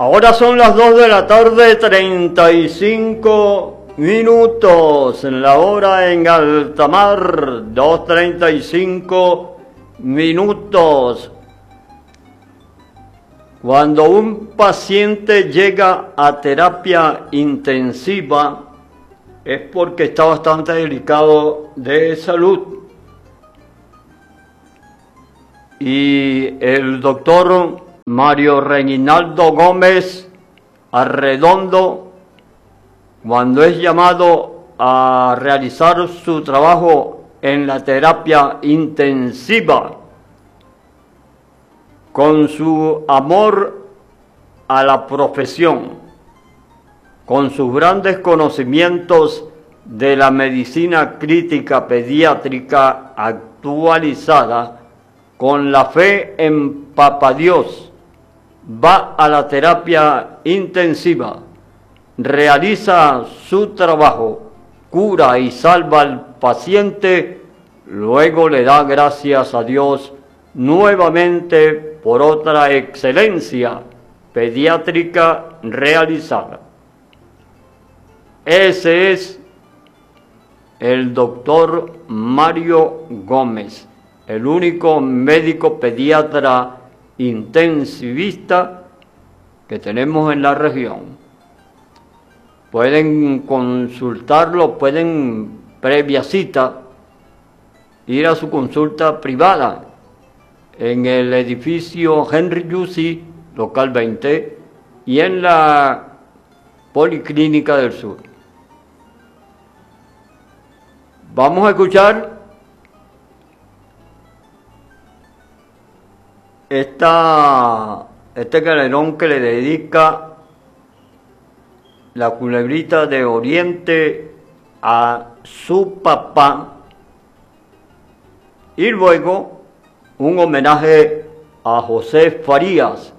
Ahora son las 2 de la tarde, 35 minutos. En la hora en alta mar, 2:35 minutos. Cuando un paciente llega a terapia intensiva, es porque está bastante delicado de salud. Y el doctor Mario Reinaldo Gómez Arredondo, cuando es llamado a realizar su trabajo en la terapia intensiva, con su amor a la profesión, con sus grandes conocimientos de la medicina crítica pediátrica actualizada, con la fe en Papá Dios, va a la terapia intensiva, realiza su trabajo, cura y salva al paciente, luego le da gracias a Dios nuevamente por otra excelencia pediátrica realizada. Ese es el doctor Mario Gómez, el único médico pediatra intensivista que tenemos en la región. Pueden consultarlo, pueden previa cita ir a su consulta privada en el edificio Henry Jussi, local 20, y en la Policlínica del Sur. Vamos a escuchar este galerón que le dedica la Culebrita de Oriente a su papá, y luego un homenaje a José Farías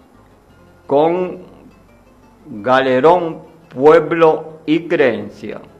con Galerón Pueblo y Creencia.